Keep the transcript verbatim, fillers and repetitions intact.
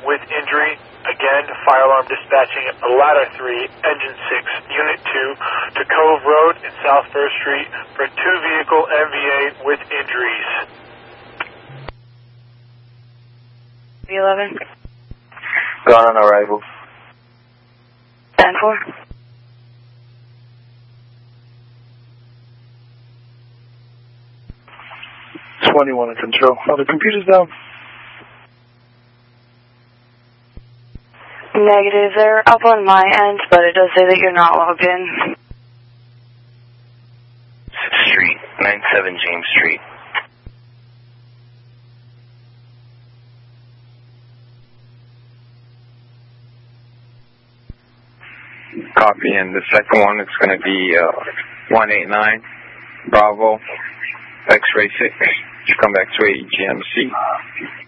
with injury. Again, fire alarm dispatching at Ladder three, Engine six, Unit two to Cove Road and South First Street for two vehicle M V A with injuries. V eleven. Gone on arrival. ten four. twenty-one in control. Oh, the computer's down. Negative. They're up on my end, but it does say that you're not logged in. Street, ninety-seven James Street. Copy, and the second one is going to be uh, one eight nine Bravo X-ray six. You come back to A E G M C.